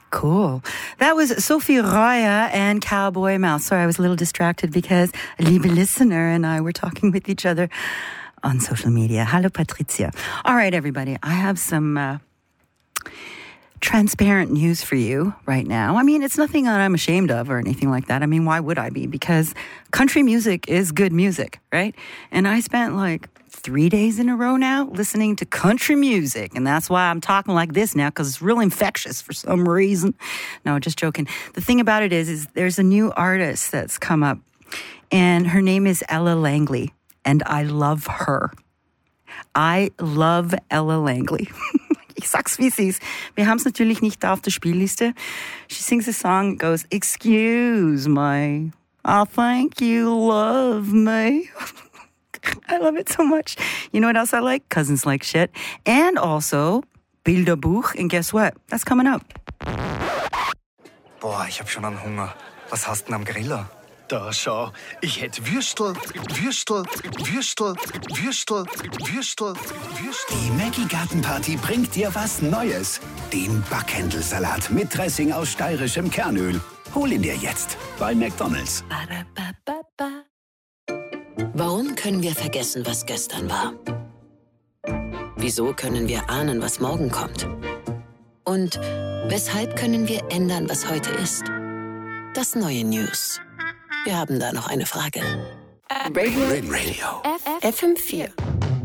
Cool. That was Sophie Raya and Cowboy Mouth. Sorry, I was a little distracted because a liebe listener and I were talking with each other on social media. Hello, Patricia. All right, everybody. I have some transparent news for you right now. I mean, it's nothing that I'm ashamed of or anything like that. I mean, why would I be? Because country music is good music, right? And I spent like 3 days in a row now listening to country music. And that's why I'm talking like this now, because it's real infectious for some reason. No, just joking. The thing about it is there's a new artist that's come up, and her name is Ella Langley, and I love her. I love Ella Langley. Ich sag's, wie es ist. Wir haben es natürlich nicht da auf der Spielliste. She sings a song, it goes, excuse me, I think you love me. I love it so much. You know what else I like? Cousins Like Shit. And also Bilderbuch. And guess what? That's coming up. Boah, ich hab schon einen Hunger. Was hast du denn am Griller? Da schau, ich hätte Würstel. Die Maggi Gartenparty bringt dir was Neues. Den Backhändelsalat mit Dressing aus steirischem Kernöl. Hol ihn dir jetzt bei McDonald's. Warum können wir vergessen, was gestern war? Wieso können wir ahnen, was morgen kommt? Und weshalb können wir ändern, was heute ist? Das neue News. Wir haben da noch eine Frage. Radio. FM4.